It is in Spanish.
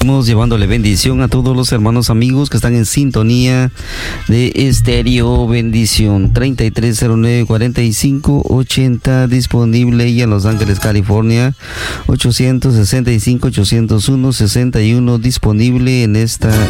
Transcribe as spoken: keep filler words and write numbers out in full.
Llevándole bendición a todos los hermanos amigos que están en sintonía de Estéreo Bendición. Treinta y tres cero nueve cuarenta y cinco ochenta disponible, y en Los Ángeles, California, ochocientos sesenta y cinco ochocientos uno sesenta y uno disponible en esta